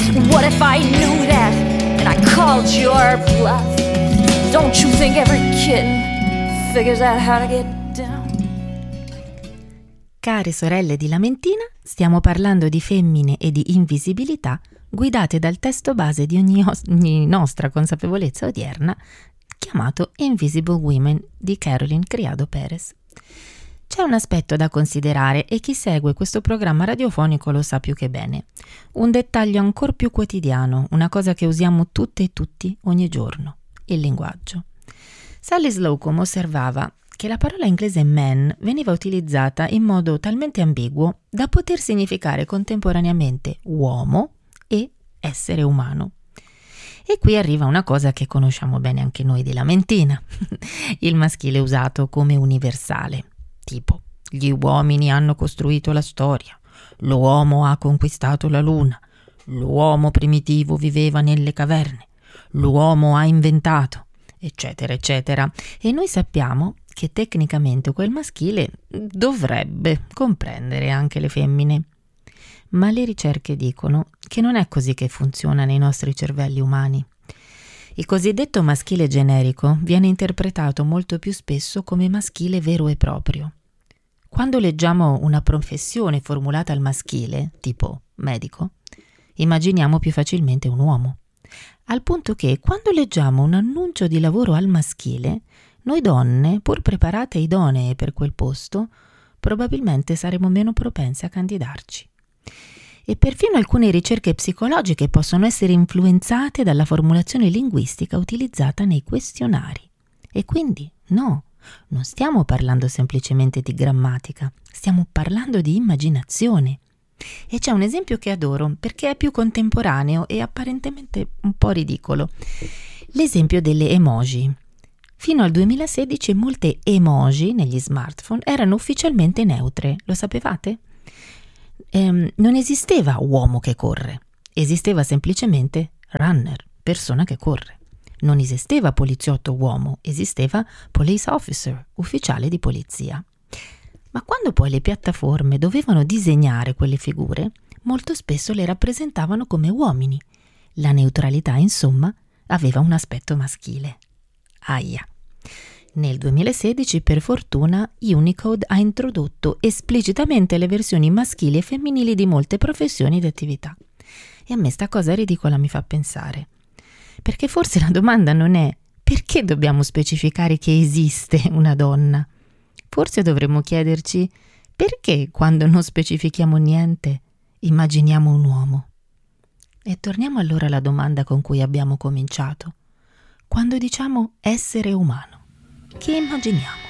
What if I knew that and I called your bluff? Don't you think every kitten figures out how to get down? Care sorelle di Lamentina, stiamo parlando di femmine e di invisibilità guidate dal testo base di ogni nostra consapevolezza odierna, chiamato Invisible Women di Carolyn Criado Perez. C'è un aspetto da considerare e chi segue questo programma radiofonico lo sa più che bene. Un dettaglio ancor più quotidiano, una cosa che usiamo tutte e tutti ogni giorno, il linguaggio. Sally Slocum osservava che la parola inglese man veniva utilizzata in modo talmente ambiguo da poter significare contemporaneamente uomo e essere umano. E qui arriva una cosa che conosciamo bene anche noi di Lamentina, il maschile usato come universale, tipo gli uomini hanno costruito la storia, l'uomo ha conquistato la luna, l'uomo primitivo viveva nelle caverne, l'uomo ha inventato, eccetera, eccetera. E noi sappiamo che tecnicamente quel maschile dovrebbe comprendere anche le femmine. Ma le ricerche dicono che non è così che funziona nei nostri cervelli umani. Il cosiddetto maschile generico viene interpretato molto più spesso come maschile vero e proprio. Quando leggiamo una professione formulata al maschile, tipo medico, immaginiamo più facilmente un uomo. Al punto che quando leggiamo un annuncio di lavoro al maschile, noi donne, pur preparate e idonee per quel posto, probabilmente saremo meno propense a candidarci. E perfino alcune ricerche psicologiche possono essere influenzate dalla formulazione linguistica utilizzata nei questionari. E quindi, no, non stiamo parlando semplicemente di grammatica, stiamo parlando di immaginazione. E c'è un esempio che adoro perché è più contemporaneo e apparentemente un po' ridicolo. L'esempio delle emoji. Fino al 2016 molte emoji negli smartphone erano ufficialmente neutre, lo sapevate? Non esisteva uomo che corre, esisteva semplicemente runner, persona che corre. Non esisteva poliziotto uomo, esisteva police officer, ufficiale di polizia. Ma quando poi le piattaforme dovevano disegnare quelle figure, molto spesso le rappresentavano come uomini. La neutralità, insomma, aveva un aspetto maschile. Aia. Nel 2016, per fortuna, Unicode ha introdotto esplicitamente le versioni maschili e femminili di molte professioni ed attività. E a me sta cosa ridicola mi fa pensare. Perché forse la domanda non è perché dobbiamo specificare che esiste una donna? Forse dovremmo chiederci perché quando non specifichiamo niente immaginiamo un uomo. E torniamo allora alla domanda con cui abbiamo cominciato. Quando diciamo essere umano, che immaginiamo?